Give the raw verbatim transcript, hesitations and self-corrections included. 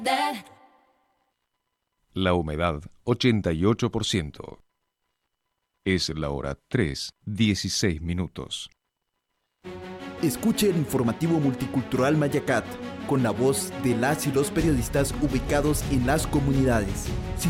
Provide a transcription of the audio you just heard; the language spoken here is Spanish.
La humedad, ochenta y ocho por ciento. Es la hora tres, dieciséis minutos. Escuche el informativo multicultural Mayacat, con la voz de las y los periodistas ubicados en las comunidades.